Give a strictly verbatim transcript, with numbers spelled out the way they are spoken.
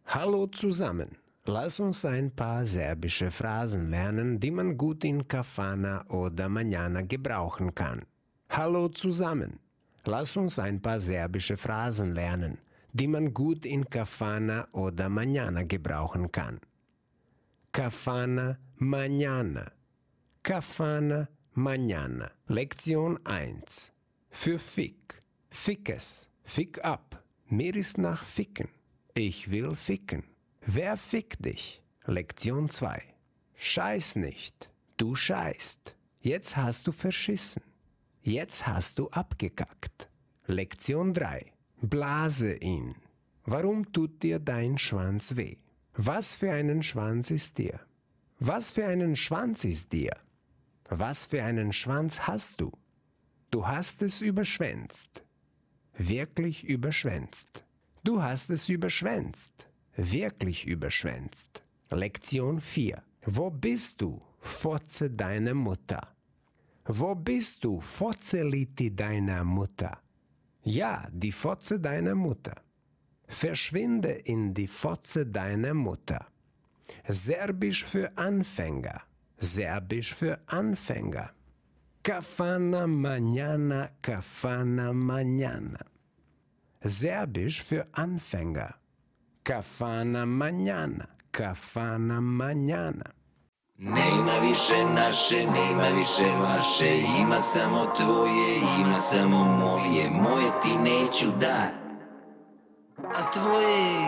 Hallo zusammen. Lass uns ein paar serbische Phrasen lernen, die man gut in Kafana oder Manjana gebrauchen kann. Hallo zusammen. Lass uns ein paar serbische Phrasen lernen, die man gut in Kafana oder Manjana gebrauchen kann. Kafana, Manjana. Kafana, Manjana. Lektion eins. Für Fick. Fickes. Fick ab. Mir ist nach Ficken. Ich will ficken. Wer fickt dich? Lektion zwei. Scheiß nicht. Du scheißt. Jetzt hast du verschissen. Jetzt hast du abgekackt. Lektion drei. Blase ihn. Warum tut dir dein Schwanz weh? Was für einen Schwanz ist dir? Was für einen Schwanz ist dir? Was für einen Schwanz hast du? Du hast es überschwänzt. Wirklich überschwänzt. Du hast es überschwänzt. Wirklich überschwänzt. Lektion vier. Wo bist du, Fotze deiner Mutter? Wo bist du, Fotzeliti deiner Mutter? Ja, die Fotze deiner Mutter. Verschwinde in die Fotze deiner Mutter. Serbisch für Anfänger. Serbisch für Anfänger. Kafana manjana, kafana manjana. Serbisch für Anfänger. Kafana manjana, kafana manjana. Ne ima više naše, ne ima više vaše, ima samo tvoje, ima samo moje, moje ti neću dat, a tvoje